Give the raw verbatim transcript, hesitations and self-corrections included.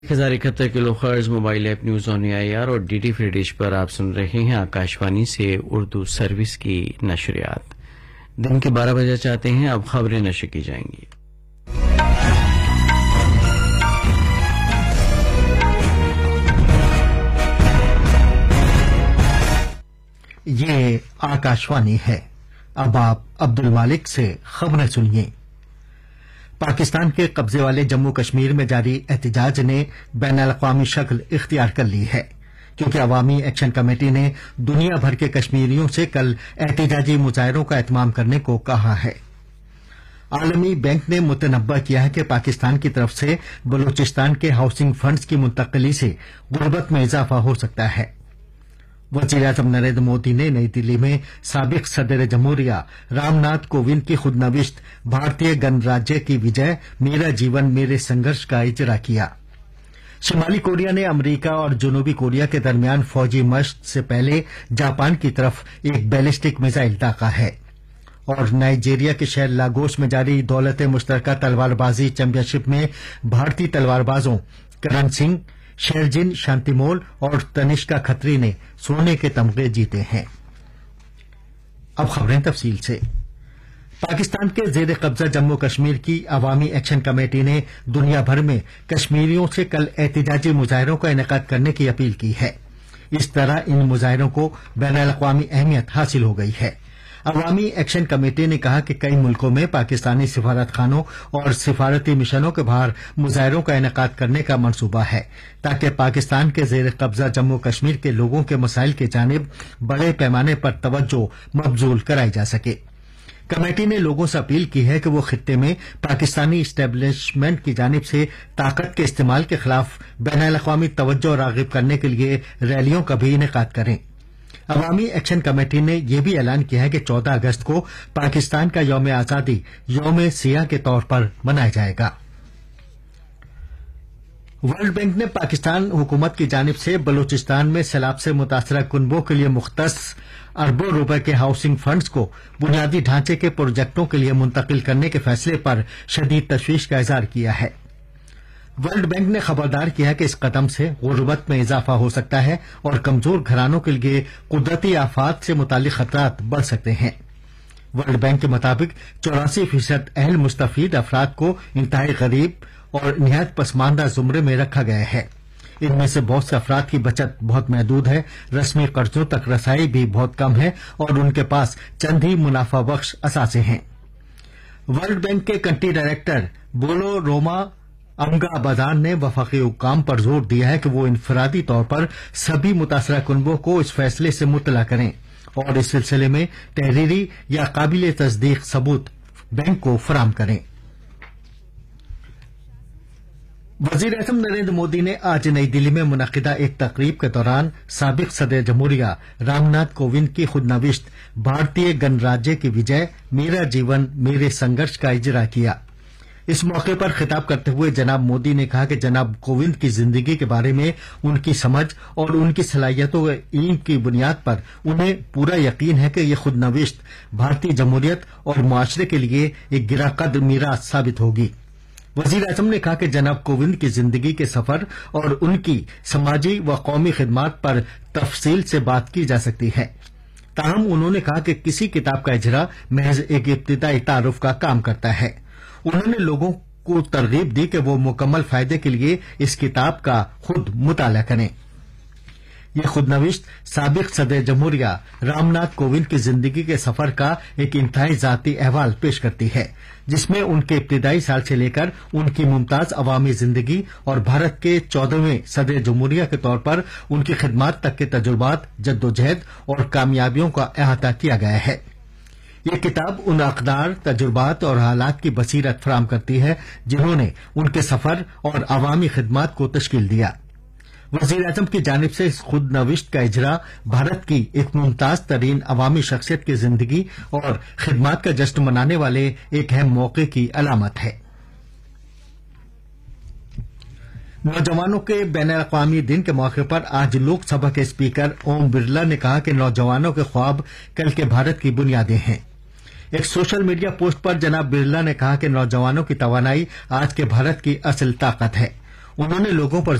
ایک ہزار اکہتر کلو خرچ mobile app news on I R اور ڈی ڈی فری ڈش پر آپ سن رہے ہیں آکاشوانی سے اردو سروس کی نشریات۔ دن کے بارہ بجے چاہتے ہیں، اب خبریں نشر کی جائیں گی۔ یہ آکاشوانی ہے۔ اب آپ عبد المالک سے خبریں سنیے۔ پاکستان کے قبضے والے جموں کشمیر میں جاری احتجاج نے بین الاقوامی شکل اختیار کر لی ہے، کیونکہ عوامی ایکشن کمیٹی نے دنیا بھر کے کشمیریوں سے کل احتجاجی مظاہروں کا اہتمام کرنے کو کہا ہے۔ عالمی بینک نے متنبہ کیا ہے کہ پاکستان کی طرف سے بلوچستان کے ہاؤسنگ فنڈز کی منتقلی سے غربت میں اضافہ ہو سکتا ہے۔ وزیر اعظم نریندر مودی نے نئی دلی میں سابق صدر جمہوریہ رام ناتھ کووند کی خود نوشت بھارتیہ گن راجیہ کی وجے میرا جیون میرے سنگرش کا اجرا کیا۔ شمالی کوریا نے امریکہ اور جنوبی کوریا کے درمیان فوجی مشق سے پہلے جاپان کی طرف ایک بیلسٹک میزائل داغا ہے۔ اور نائجیریا کے شہر لاگوس میں جاری دولت مشترکہ تلوار بازی چیمپئن شپ میں بھارتی تلوار بازوں کرن سنگھ، شیرجن شانتیمول اور تنشکا کھتری نے سونے کے تمغے جیتے ہیں۔ اب خبریں تفصیل سے۔ پاکستان کے زیر قبضہ جموں کشمیر کی عوامی ایکشن کمیٹی نے دنیا بھر میں کشمیریوں سے کل احتجاجی مظاہروں کا انعقاد کرنے کی اپیل کی ہے۔ اس طرح ان مظاہروں کو بین الاقوامی اہمیت حاصل ہو گئی ہے۔ عوامی ایکشن کمیٹی نے کہا کہ کئی ملکوں میں پاکستانی سفارت خانوں اور سفارتی مشنوں کے باہر مظاہروں کا انعقاد کرنے کا منصوبہ ہے، تاکہ پاکستان کے زیر قبضہ جموں کشمیر کے لوگوں کے مسائل کی جانب بڑے پیمانے پر توجہ مبذول کرائی جا سکے۔ کمیٹی نے لوگوں سے اپیل کی ہے کہ وہ خطے میں پاکستانی اسٹیبلشمنٹ کی جانب سے طاقت کے استعمال کے خلاف بین الاقوامی توجہ راغب کرنے کے لیے ریلیوں کا بھی انعقاد کریں۔ عوامی ایکشن کمیٹی نے یہ بھی اعلان کیا ہے کہ چودہ اگست کو پاکستان کا یوم آزادی یوم سیاہ کے طور پر منایا جائے گا۔ ورلڈ بینک نے پاکستان حکومت کی جانب سے بلوچستان میں سیلاب سے متاثرہ کنبوں کے لیے مختص اربوں روپے کے ہاؤسنگ فنڈز کو بنیادی ڈھانچے کے پروجیکٹوں کے لیے منتقل کرنے کے فیصلے پر شدید تشویش کا اظہار کیا ہے۔ ورلڈ بینک نے خبردار کیا کہ اس قدم سے غربت میں اضافہ ہو سکتا ہے اور کمزور گھرانوں کے لیے قدرتی آفات سے متعلق خطرات بڑھ سکتے ہیں۔ ورلڈ بینک کے مطابق چوراسی فیصد اہل مستفید افراد کو انتہائی غریب اور نہایت پسماندہ زمرے میں رکھا گیا ہے۔ ان میں سے بہت سے افراد کی بچت بہت محدود ہے، رسمی قرضوں تک رسائی بھی بہت کم ہے اور ان کے پاس چند ہی منافع بخش اثاثے ہیں۔ ورلڈ بینک کے کنٹری ڈائریکٹر بولو روما امگا بازان نے وفاقی حکام پر زور دیا ہے کہ وہ انفرادی طور پر سبھی متاثرہ کنبوں کو اس فیصلے سے مطلع کریں اور اس سلسلے میں تحریری یا قابل تصدیق ثبوت بینک کو فراہم کریں۔ وزیر اعظم نریندر مودی نے آج نئی دلی میں منعقدہ ایک تقریب کے دوران سابق صدر جمہوریہ رام ناتھ کووند کی خود نوشت بھارتیہ گن راجیہ کی وجے میرا جیون میرے سنگرش کا اجرا کیا۔ اس موقع پر خطاب کرتے ہوئے جناب مودی نے کہا کہ جناب کووند کی زندگی کے بارے میں ان کی سمجھ اور ان کی صلاحیتوں کے علم کی بنیاد پر انہیں پورا یقین ہے کہ یہ خود نوشت بھارتی جمہوریت اور معاشرے کے لیے ایک گرا قدر میراث ثابت ہوگی۔ وزیر اعظم نے کہا کہ جناب کووند کی زندگی کے سفر اور ان کی سماجی و قومی خدمات پر تفصیل سے بات کی جا سکتی ہے، تاہم انہوں نے کہا کہ کسی کتاب کا اجرا محض ایک ابتدائی تعارف کا کام کرتا ہے۔ انہوں نے لوگوں کو ترغیب دی کہ وہ مکمل فائدے کے لیے اس کتاب کا خود مطالعہ کریں۔ یہ خود نوشت سابق صدر جمہوریہ رام ناتھ کووند کی زندگی کے سفر کا ایک انتہائی ذاتی احوال پیش کرتی ہے، جس میں ان کے ابتدائی سال سے لے کر ان کی ممتاز عوامی زندگی اور بھارت کے چودہویں صدر جمہوریہ کے طور پر ان کی خدمات تک کے تجربات، جدوجہد اور کامیابیوں کا احاطہ کیا گیا ہے۔ یہ کتاب ان اقدار، تجربات اور حالات کی بصیرت فراہم کرتی ہے جنہوں نے ان کے سفر اور عوامی خدمات کو تشکیل دیا۔ وزیر اعظم کی جانب سے اس خود نوشت کا اجرا بھارت کی ایک ممتاز ترین عوامی شخصیت کی زندگی اور خدمات کا جشن منانے والے ایک اہم موقع کی علامت ہے۔ نوجوانوں کے بین الاقوامی دن کے موقع پر آج لوک سبھا کے اسپیکر اوم برلا نے کہا کہ نوجوانوں کے خواب کل کے بھارت کی بنیادیں ہیں۔ ایک سوشل میڈیا پوسٹ پر جناب برلا نے کہا کہ نوجوانوں کی توانائی آج کے بھارت کی اصل طاقت ہے۔ उन्होंने लोगों पर